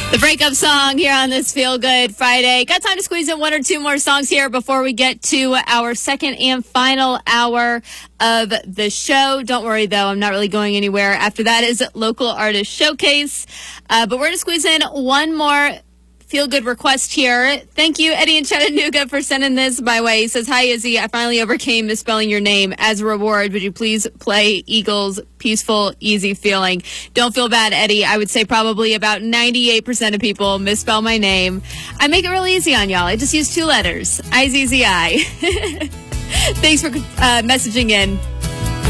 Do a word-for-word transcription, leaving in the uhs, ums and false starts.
The breakup song here on this Feel Good Friday. Got time to squeeze in one or two more songs here before we get to our second and final hour of the show. Don't worry, though, I'm not really going anywhere. After that is Local Artist Showcase. Uh, but we're going to squeeze in one more Feel Good request here. Thank you, Eddie in Chattanooga, for sending this my way. He says, "Hi, Izzy. I finally overcame misspelling your name. As a reward, would you please play Eagles' Peaceful, Easy Feeling?" Don't feel bad, Eddie. I would say probably about ninety-eight percent of people misspell my name. I make it really easy on y'all. I just use two letters. I Z Z I. Thanks for uh, messaging in.